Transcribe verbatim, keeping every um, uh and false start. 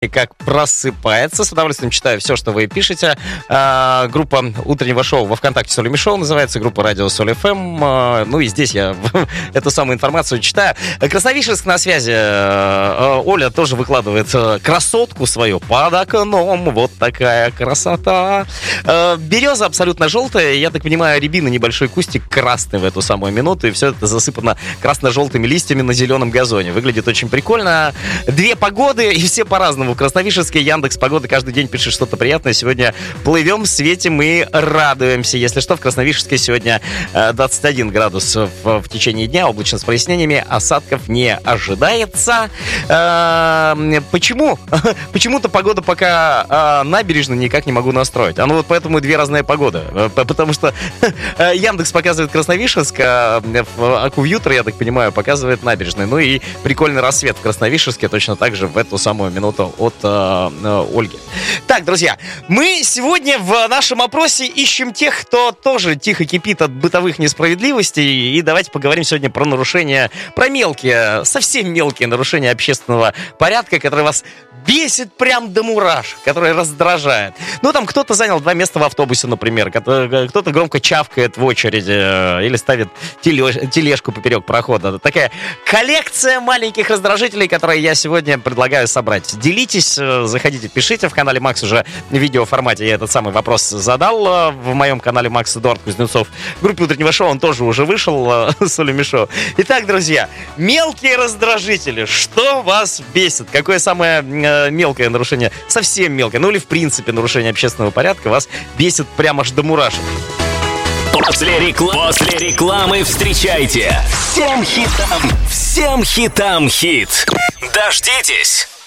как просыпается. С удовольствием читаю все, что вы пишете. А, группа утреннего шоу во ВКонтакте Соли Мишоу называется, группа радио Соль эф эм. А, ну и здесь я эту самую информацию читаю. Красновишерск на связи. А, Оля тоже выкладывает красотку свою под окном. Вот такая красота. А, береза абсолютно желтая. Я так понимаю, рябина, небольшой кустик красный в эту самую минуту. И все это засыпано красно-желтыми листьями на зеленом газоне. Выглядит очень прикольно. Две погоды, и все по-разному. В Красновишерске Яндекс Погода каждый день пишет что-то приятное. Сегодня плывем, светим и радуемся. Если что, в Красновишерске сегодня двадцать один градус в, в течение дня, облачно с прояснениями, осадков не ожидается. А, почему? Почему-то погода пока а, набережную никак не могу настроить. А ну вот поэтому и две разные погоды. Потому что Яндекс показывает Красновишерск, а Акувьютер, я так понимаю, показывает набережную. Ну и прикольный рассвет в Красновишерске точно так же в эту самую минуту от э, э, Ольги. Так, друзья, мы сегодня в нашем опросе ищем тех, кто тоже тихо кипит от бытовых несправедливостей. И давайте поговорим сегодня про нарушения, про мелкие, совсем мелкие нарушения общественного порядка, которые вас бесит прям до мурашек, которые раздражают. Ну, там кто-то занял два места в автобусе, например, кто-то громко чавкает в очереди или ставит тележку поперек прохода. Такая коллекция маленьких раздражителей, которые я сегодня предлагаю собрать. Делитесь, заходите, пишите. В канале Макс уже в видеоформате я этот самый вопрос задал. В моем канале Макс Эдуард Кузнецов в группе утреннего шоу он тоже уже вышел, Соли Мишоу. Итак, друзья, мелкие раздражители. Что вас бесит? Какое самое мелкое нарушение, совсем мелкое, ну или в принципе нарушение общественного порядка вас бесит прямо аж до мурашек? После, рекла... После рекламы встречайте всем хитам, всем хитам хит. Дождитесь.